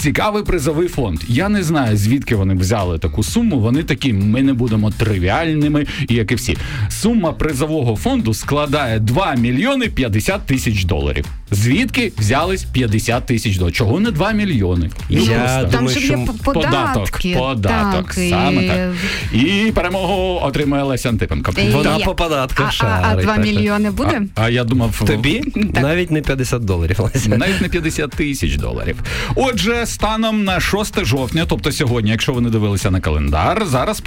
Цікавий призовий фонд. Я не знаю, звідки вони взяли таку суму. Вони такі, ми не будемо тривіальними, і як і всі. Сума призового фонду складає 2 мільйони 50 тисяч доларів. Звідки взялись 50 тисяч доларів? Чого не 2 мільйони? Там же є податки. Податок, саме так. І перемогу отримає Леся Антипенко. Вона по податках шарить. А 2 мільйони буде? А я думав... Тобі? Навіть не 50 доларів, Леся. Навіть не 50 тисяч доларів. Отже, станом на 6 жовтня, тобто сьогодні, якщо ви не дивилися на календар, зараз